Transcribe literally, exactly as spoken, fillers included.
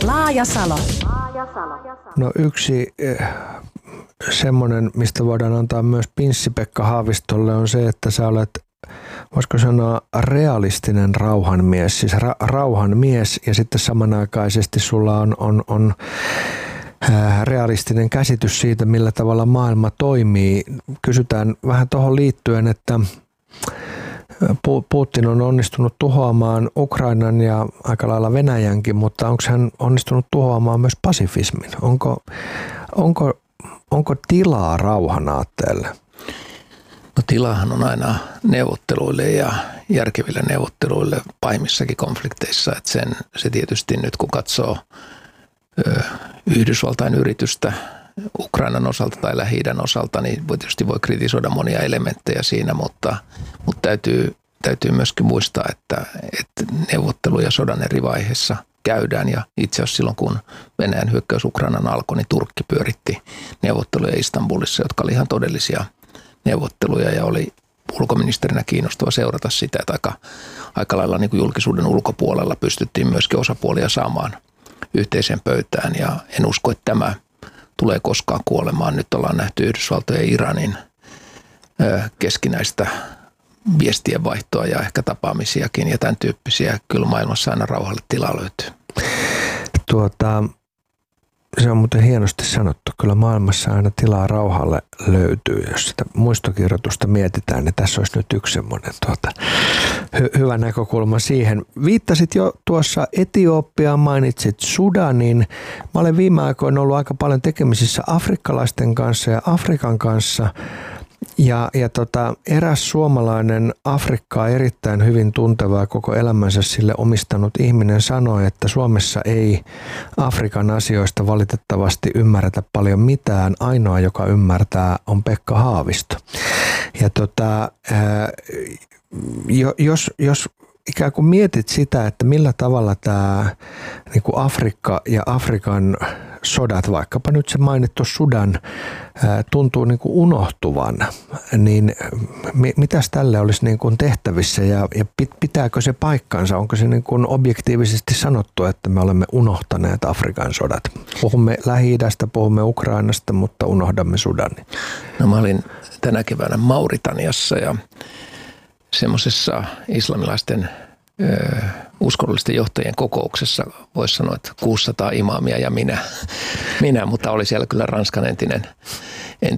Laajasalo. No yksi eh, semmoinen, mistä voidaan antaa myös Pinssi-Pekka Haavistolle, on se, että sä olet, voisiko sanoa, realistinen rauhanmies. Siis ra- rauhanmies ja sitten samanaikaisesti sulla on, on, on realistinen käsitys siitä, millä tavalla maailma toimii. Kysytään vähän tuohon liittyen, että Putin on onnistunut tuhoamaan Ukrainan ja aika lailla Venäjänkin, mutta onko hän onnistunut tuhoamaan myös pasifismin? Onko, onko, onko tilaa rauhan aatteelle? No tilahan on aina neuvotteluille ja järkeville neuvotteluille pahimissakin konflikteissa. Että sen, se tietysti nyt kun katsoo ö, Yhdysvaltain yritystä Ukrainan osalta tai Lähi-idän osalta, niin voi tietysti voi kritisoida monia elementtejä siinä, mutta, mutta täytyy, täytyy myöskin muistaa, että, että neuvotteluja sodan eri vaiheissa käydään. Ja itse asiassa silloin, kun Venäjän hyökkäys Ukrainan alkoi, niin Turkki pyöritti neuvotteluja Istanbulissa, jotka oli ihan todellisia neuvotteluja ja oli ulkoministerinä kiinnostava seurata sitä, että aika, aika lailla niin kuin julkisuuden ulkopuolella pystyttiin myöskin osapuolia saamaan yhteiseen pöytään ja en usko, että tämä tulee koskaan kuolemaan. Nyt ollaan nähty Yhdysvaltojen ja Iranin keskinäistä viestien vaihtoa ja ehkä tapaamisiakin ja tämän tyyppisiä. Kyllä maailmassa aina rauhalle tilaa löytyy. Tuota, se on muuten hienosti sanottu. Kyllä maailmassa aina tilaa rauhalle löytyy. Jos sitä muistokirjoitusta mietitään, niin tässä olisi nyt yksi semmoinen tuota, hy- hyvä näkökulma siihen. Viittasit jo tuossa Etiopiaan, mainitsit Sudanin. Mä olen viime aikoina ollut aika paljon tekemisissä afrikkalaisten kanssa ja Afrikan kanssa. Ja, ja tota, eräs suomalainen Afrikkaa erittäin hyvin tunteva ja koko elämänsä sille omistanut ihminen sanoi, että Suomessa ei Afrikan asioista valitettavasti ymmärretä paljon mitään. Ainoa, joka ymmärtää, on Pekka Haavisto. Ja tota, ää, jos, jos ikään kuin mietit sitä, että millä tavalla tämä niin kuin Afrikka ja Afrikan sodat, vaikkapa nyt se mainittu Sudan, tuntuu niin kuin unohtuvan, niin mitäs tälle olisi niin kuin tehtävissä ja, ja pitääkö se paikkansa? Onko se niin kuin objektiivisesti sanottu, että me olemme unohtaneet Afrikan sodat? Puhumme Lähi-idästä, puhumme Ukrainasta, mutta unohdamme Sudanin. No mä olin tänä keväänä Mauritaniassa ja semmoisessa islamilaisten ö, uskonnollisten johtajien kokouksessa voisi sanoa, että kuusisataa imaamia ja minä, minä, mutta oli siellä kyllä Ranskan entinen